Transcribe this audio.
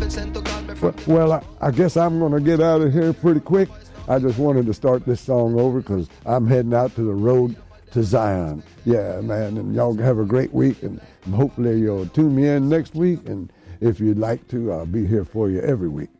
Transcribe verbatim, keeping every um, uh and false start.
Well, well I, I guess I'm going to get out of here pretty quick. I just wanted to start this song over because I'm heading out to the road to Zion. Yeah, man, and y'all have a great week, and hopefully you'll tune me in next week, and if you'd like to, I'll be here for you every week.